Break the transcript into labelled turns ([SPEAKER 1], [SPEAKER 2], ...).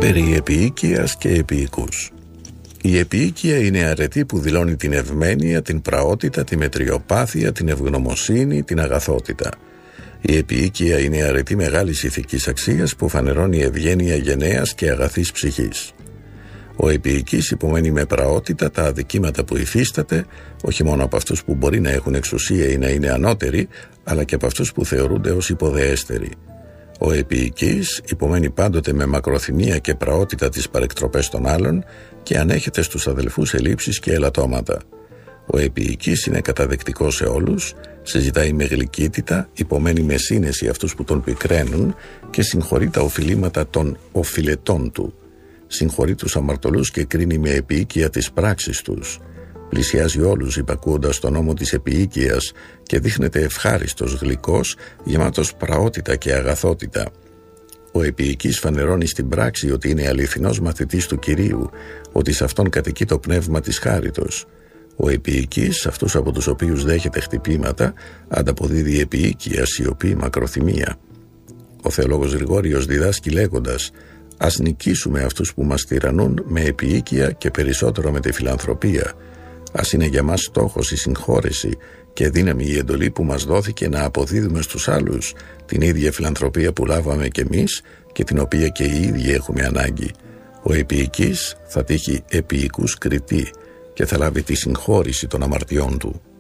[SPEAKER 1] Περί επίοικιας και επίοικους. Η επίοικια είναι αρετή που δηλώνει την ευμένεια, την πραότητα, τη μετριοπάθεια, την ευγνωμοσύνη, την αγαθότητα. Η επίοικια είναι αρετή μεγάλης ηθικής αξίας που φανερώνει ευγένεια γενναίας και αγαθής ψυχής. Ο επίοικης υπομένει με πραότητα τα αδικήματα που υφίσταται, όχι μόνο από αυτούς που μπορεί να έχουν εξουσία ή να είναι ανώτεροι, αλλά και από αυτούς που θεωρούνται ως υποδεέστεροι. Ο επίοικης υπομένει πάντοτε με μακροθυμία και πραότητα τις παρεκτροπές των άλλων και ανέχεται στους αδελφούς ελλείψεις και ελαττώματα. Ο επίοικης είναι καταδεκτικός σε όλους, συζητάει με γλυκύτητα, υπομένει με σύνεση αυτούς που τον πικραίνουν και συγχωρεί τα οφειλήματα των οφειλετών του. Συγχωρεί τους αμαρτωλούς και κρίνει με επίοικια τις πράξεις τους. Πλησιάζει όλους υπακούοντας τον νόμο της επίοικιας και δείχνεται ευχάριστος, γλυκός, γεμάτος πραότητα και αγαθότητα. Ο επίοικης φανερώνει στην πράξη ότι είναι αληθινός μαθητής του Κυρίου, ότι σε αυτόν κατοικεί το πνεύμα της χάριτος. Ο επίοικης, αυτούς από τους οποίους δέχεται χτυπήματα, ανταποδίδει επίοικια, σιωπή, μακροθυμία. Ο θεολόγος Γρηγόριος διδάσκει λέγοντας: «Ας νικήσουμε αυτούς που μας τυραννούν με επίοικια και περισσότερο με τη φιλανθρωπία. Ας είναι για μας στόχος η συγχώρεση και δύναμη η εντολή που μας δόθηκε να αποδίδουμε στους άλλους την ίδια φιλανθρωπία που λάβαμε κι εμείς και την οποία και οι ίδιοι έχουμε ανάγκη. Ο επίοικης θα τύχει επίοικους κριτή και θα λάβει τη συγχώρηση των αμαρτιών του».